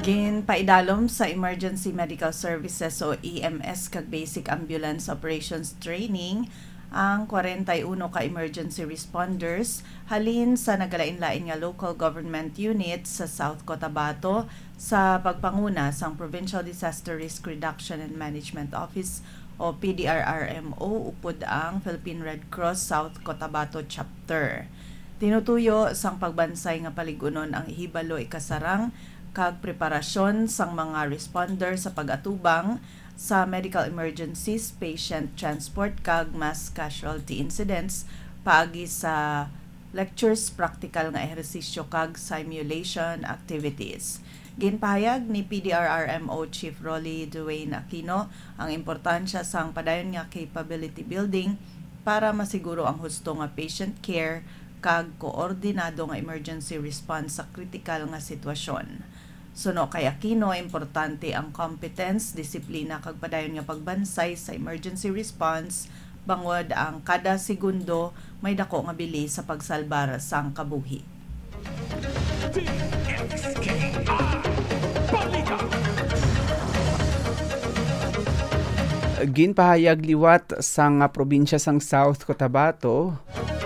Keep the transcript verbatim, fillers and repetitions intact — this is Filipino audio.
Gin paidalom sa Emergency Medical Services o E M S kag Basic Ambulance Operations Training ang forty-one ka emergency responders halin sa nagalain-lain nga local government units sa South Cotabato sa pagpanguna sang Provincial Disaster Risk Reduction and Management Office o P D R R M O upod ang Philippine Red Cross South Cotabato Chapter. Tinutuyo sang pagbansay nga paligunon ang hibalo ikasarang kag preparasyon sang mga responder sa pag-atubang sa medical emergencies, patient transport kag mass casualty incidents paagi sa lectures, practical nga ehersisyo kag simulation activities. Ginpahayag ni P D R R M O Chief Rolly Dwayne Aquino ang importansya sang padayon nga capability building para masiguro ang husto nga patient care kag koordinado nga emergency response sa critical nga sitwasyon. Suno kay Aquino, importante ang competence, disiplina kag padayon nga pagbansay sa emergency response bangod ang kada segundo may dako nga bilis sa pagsalbar sang kabuhi. Ginpahayag liwat sang probinsya sang South Cotabato